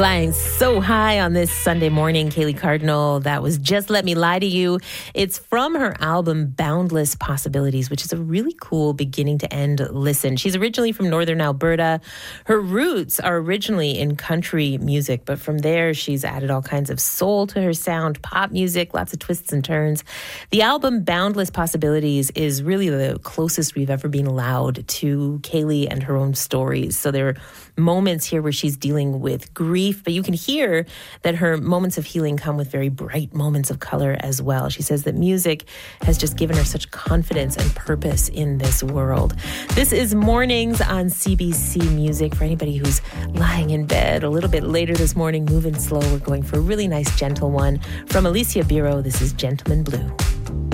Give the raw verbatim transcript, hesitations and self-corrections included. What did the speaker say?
Flying so high on this Sunday morning, Kaylee Cardinal. That was Just Let Me Lie to You. It's from her album Boundless Possibilities, which is a really cool beginning to end listen. She's originally from Northern Alberta. Her roots are originally in country music, but from there she's added all kinds of soul to her sound, pop music, lots of twists and turns. The album Boundless Possibilities is really the closest we've ever been allowed to Kaylee and her own stories. So there are moments here where she's dealing with grief, but you can hear that her moments of healing come with very bright moments of color as well. She says that music has just given her such confidence and purpose in this world. This is Mornings on C B C Music. For anybody who's lying in bed a little bit later this morning, moving slow, we're going for a really nice gentle one. From Alicia Biro, this is Gentleman Blue.